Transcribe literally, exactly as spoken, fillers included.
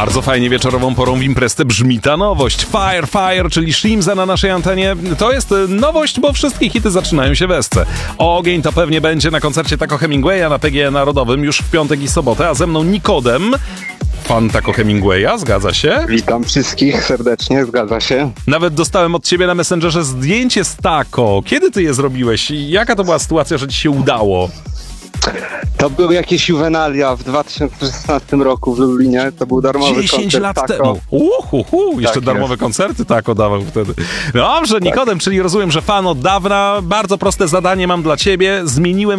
Bardzo fajnie wieczorową porą w imprezę brzmi ta nowość. Fire, Fire, czyli Shimza na naszej antenie. To jest nowość, bo wszystkie hity zaczynają się w esce. Ogień to pewnie będzie na koncercie Taco Hemingwaya na P G E Narodowym już w piątek i sobotę, a ze mną Nikodem. Fan Taco Hemingwaya, zgadza się? Witam wszystkich serdecznie, zgadza się. Nawet dostałem od ciebie na Messengerze zdjęcie z Taco. Kiedy ty je zrobiłeś i jaka to była sytuacja, że ci się udało? To były jakieś juwenalia w dwa tysiące szesnastym roku w Lublinie. To był darmowy dziesięć koncert lat Taco. temu. Uhuhu, jeszcze Tak darmowe jest. koncerty Taco dawał wtedy. Dobrze, Nikodem, czyli rozumiem, że fan od dawna. Bardzo proste zadanie mam dla ciebie. Zmieniłem